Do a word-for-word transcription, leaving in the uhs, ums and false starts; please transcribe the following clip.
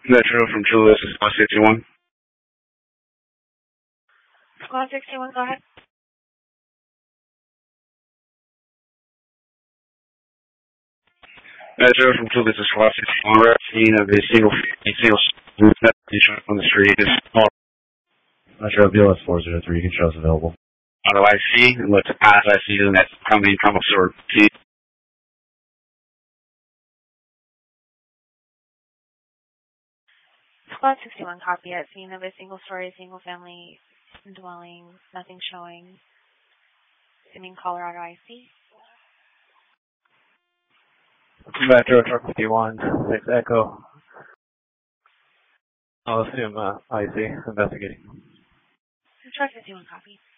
Metro from Julius is Squad sixty-one. Squad sixty-one, go ahead. Metro from Julius is Squad sixty-one. We're at the scene of a single, a single on the street. Is Metro B L S four zero three, you can show us available. Auto I C, and look to pass I C, and that's coming from absorb T. Squad sixty-one, copy at scene of a single story, single family dwelling, nothing showing. Assuming Colorado I C. Metro Truck fifty-one, six Echo. I'll assume uh, I C, investigating. Truck fifty-one, copy.